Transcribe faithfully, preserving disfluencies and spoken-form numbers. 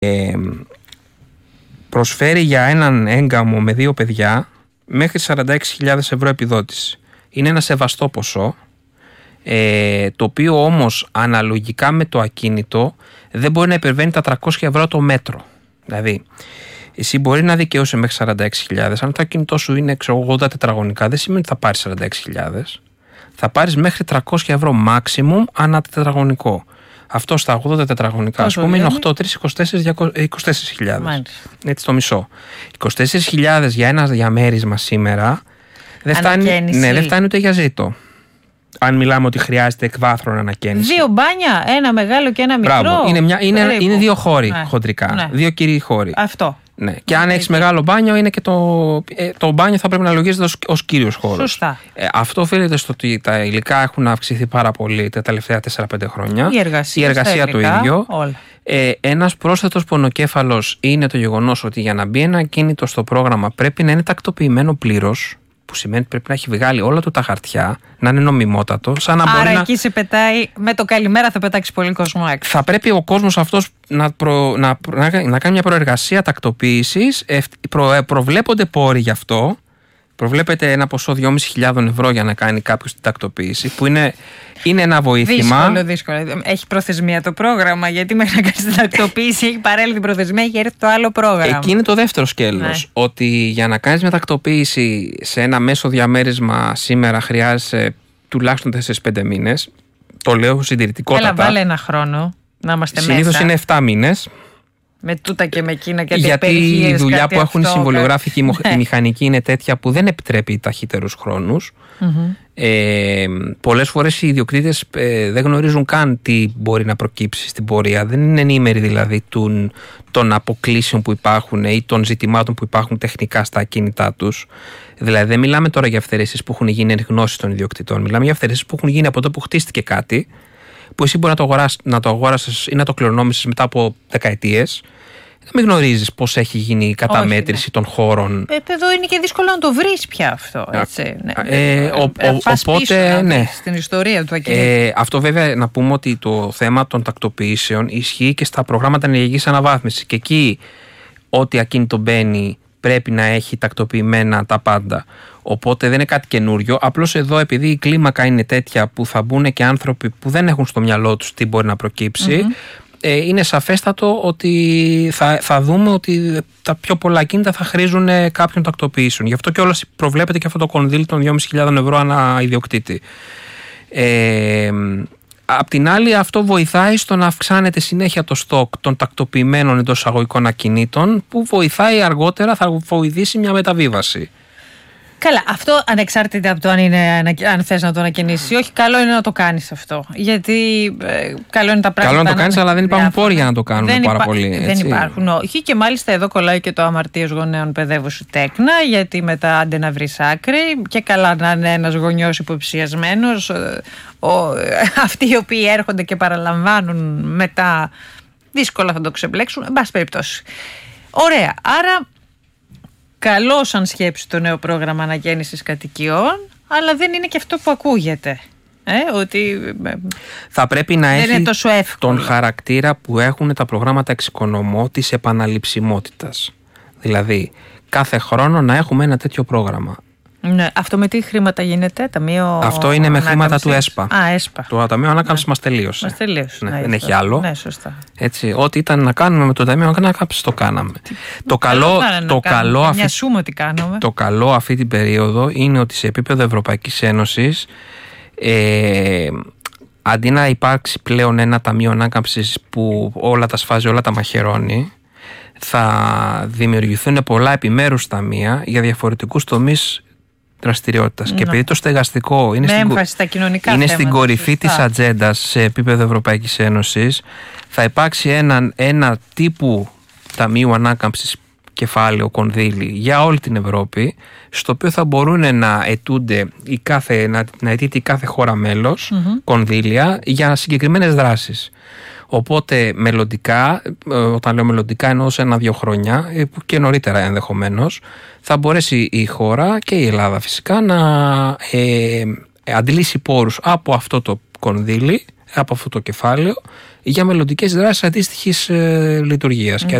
ε, προσφέρει για έναν έγκαμο με δύο παιδιά μέχρι σαράντα έξι χιλιάδες ευρώ επιδότηση. Είναι ένα σεβαστό ποσό, ε, το οποίο όμως αναλογικά με το ακίνητο δεν μπορεί να υπερβαίνει τα τριακόσια ευρώ το μέτρο. Δηλαδή, εσύ μπορεί να δικαιούσε μέχρι σαράντα έξι χιλιάδες, αν το ακίνητό σου είναι ογδόντα τετραγωνικά, δεν σημαίνει ότι θα πάρεις σαράντα έξι χιλιάδες. Θα πάρεις μέχρι τριακόσια ευρώ maximum ανά τετραγωνικό. Αυτό στα ογδόντα τετραγωνικά, ας πούμε, είναι οκτώ τρεις είκοσι τέσσερις χιλιάδες. Έτσι το μισό. είκοσι τέσσερις χιλιάδες για ένα διαμέρισμα σήμερα δεν φτάνει, ναι, δεν φτάνει ούτε για ζήτο. Αν μιλάμε ότι χρειάζεται εκβάθρον ανακαίνιση. Δύο μπάνια, ένα μεγάλο και ένα μικρό. Μπράβο. Είναι, μια, είναι, είναι δύο χώροι, ναι, χοντρικά. Ναι. Δύο κύριοι χώροι. Αυτό. Ναι. Και αν έχεις μεγάλο μπάνιο, είναι και το, ε, το μπάνιο θα πρέπει να λογίζεται ως, ως κύριος χώρος. Σωστά. Ε, αυτό οφείλεται στο ότι τα υλικά έχουν αυξηθεί πάρα πολύ τα τελευταία τέσσερα πέντε χρόνια. Η εργασία, η εργασία το ίδιο. Όλα. Ε, ένας πρόσθετος πονοκέφαλος είναι το γεγονός ότι για να μπει ένα ακίνητο στο πρόγραμμα πρέπει να είναι τακτοποιημένο πλήρως. Που σημαίνει ότι πρέπει να έχει βγάλει όλα του τα χαρτιά, να είναι νομιμότατο. Σαν να Άρα μπορεί εκεί να... σε πετάει, με το καλημέρα θα πετάξει πολύ κόσμο έξω. Θα πρέπει ο κόσμος αυτός να, προ, να, να, να κάνει μια προεργασία τακτοποίησης. Προ, προβλέπονται πόροι γι' αυτό. Προβλέπεται ένα ποσό δυόμισι χιλιάδες ευρώ για να κάνει κάποιος την τακτοποίηση, που είναι, είναι ένα βοήθημα. Δύσκολο, δύσκολο. Έχει προθεσμία το πρόγραμμα, γιατί μέχρι να κάνει την τακτοποίηση έχει παρέλθει την προθεσμία, έχει έρθει το άλλο πρόγραμμα. Εκεί είναι το δεύτερο σκέλος. Ναι. Ότι για να κάνεις μια τακτοποίηση σε ένα μέσο διαμέρισμα σήμερα χρειάζεσαι τουλάχιστον τέσσερις πέντε μήνες. Το λέω συντηρητικότατα. Έλα, βάλε ένα χρόνο να είμαστε μέσα. Συνήθως είναι επτά μήνες. Με τούτα και με εκείνα και γιατί η δουλειά που έχουν οι συμβολιογράφοι και οι ναι. μηχανικοί είναι τέτοια που δεν επιτρέπει ταχύτερους χρόνους. Mm-hmm. Ε, πολλές φορές οι ιδιοκτήτες ε, δεν γνωρίζουν καν τι μπορεί να προκύψει στην πορεία. Δεν είναι ενήμεροι δηλαδή των, των αποκλήσεων που υπάρχουν ή των ζητημάτων που υπάρχουν τεχνικά στα ακίνητά τους. Δηλαδή δεν μιλάμε τώρα για αυθαιρέσεις που έχουν γίνει εν γνώση των ιδιοκτητών. Μιλάμε για αυθαιρέσεις που έχουν γίνει από τότε που χτίστηκε κάτι, που εσύ μπορεί να το αγοράσεις, να το αγοράσεις ή να το κληρονόμησες μετά από δεκαετίες. Να μην γνωρίζεις πώς έχει γίνει η καταμέτρηση Όχι, ναι. των χώρων. Ε, εδώ είναι και δύσκολο να το βρεις πια αυτό. Έτσι, ναι. ε, ο, ο, ε, οπότε, πίσω, ναι. Στην ιστορία του ακίνητου. Ε, αυτό βέβαια να πούμε ότι το θέμα των τακτοποιήσεων ισχύει και στα προγράμματα ενεργειακής αναβάθμισης. Και εκεί ό,τι ακίνητο μπαίνει πρέπει να έχει τακτοποιημένα τα πάντα. Οπότε δεν είναι κάτι καινούριο. Απλώς εδώ, επειδή η κλίμακα είναι τέτοια που θα μπουν και άνθρωποι που δεν έχουν στο μυαλό τους τι μπορεί να προκύψει, mm-hmm. ε, είναι σαφέστατο ότι θα, θα δούμε ότι τα πιο πολλά ακίνητα θα χρήζουν κάποιων τακτοποιήσεων. Γι' αυτό και όλας προβλέπεται και αυτό το κονδύλι των δυόμισι χιλιάδες ευρώ ανά ιδιοκτήτη. Ε, Απ' την άλλη, αυτό βοηθάει στο να αυξάνεται συνέχεια το στόκ των τακτοποιημένων εντός εισαγωγικών ακινήτων, που βοηθάει αργότερα, θα βοηθήσει μια μεταβίβαση. Καλά, αυτό ανεξάρτητα από το αν, είναι, αν θες να το ανακαινήσεις ή όχι, καλό είναι να το κάνεις αυτό. Γιατί ε, καλό είναι τα πράγματα. Καλό είναι να το κάνεις, αλλά δεν υπάρχουν διάφορα. πόροι για να το κάνουν δεν πάρα υπά... πολύ. Έτσι. Δεν υπάρχουν, όχι. Και μάλιστα εδώ κολλάει και το αμαρτίας γονέων παιδεύουσου τέκνα, γιατί μετά άντε να βρεις άκρη. Και καλά να είναι ένας γονιός υποψιασμένος. Ο, αυτοί οι οποίοι έρχονται και παραλαμβάνουν μετά δύσκολα θα το ξεμπλέξουν. Εν πάση περιπτώσει. Ωραία. Άρα. Καλό σαν σκέψη το νέο πρόγραμμα αναγέννησης κατοικιών, αλλά δεν είναι και αυτό που ακούγεται. Ε, ότι θα πρέπει να έχει τον χαρακτήρα που έχουν τα προγράμματα εξοικονομώ της επαναληψιμότητας. Δηλαδή, κάθε χρόνο να έχουμε ένα τέτοιο πρόγραμμα. Ναι, αυτό με τι χρήματα γίνεται, ταμείο. Αυτό είναι με χρήματα του ΕΣΠΑ. Α, ΕΣΠΑ. Το Ταμείο Ανάκαμψης ναι. μας τελείωσε. Μας τελείωσε. Ναι, ναι, δεν έχει άλλο. Ναι, σωστά. Έτσι, ό,τι ήταν να κάνουμε με το Ταμείο Ανάκαμψης το κάναμε. Τι, το καλό, το, καλό αυτή, ότι κάνουμε. το καλό αυτή την περίοδο είναι ότι σε επίπεδο Ευρωπαϊκής Ένωσης ε, αντί να υπάρξει πλέον ένα Ταμείο Ανάκαμψης που όλα τα σφάζει, όλα τα μαχαιρώνει, θα δημιουργηθούν πολλά επιμέρους ταμεία για διαφορετικούς τομείς δραστηριότητας. Ναι. Και επειδή το στεγαστικό είναι, στην, στα κοινωνικά είναι θέματα, στην κορυφή σωστά. της ατζέντας σε επίπεδο Ευρωπαϊκής Ένωσης, θα υπάρξει ένα, ένα τύπου Ταμείου Ανάκαμψης κεφάλαιο κονδύλι για όλη την Ευρώπη, στο οποίο θα μπορούν να αιτούνται η κάθε, να, να αιτείται η κάθε χώρα μέλος mm-hmm. κονδύλια για συγκεκριμένες δράσεις. Οπότε μελλοντικά, όταν λέω μελλοντικά εννοώ σε ένα-δύο χρόνια και νωρίτερα ενδεχομένως, θα μπορέσει η χώρα και η Ελλάδα φυσικά να ε, αντλήσει πόρους από αυτό το κονδύλι από αυτό το κεφάλαιο για μελλοντικές δράσεις αντίστοιχης ε, λειτουργίας. Mm. Και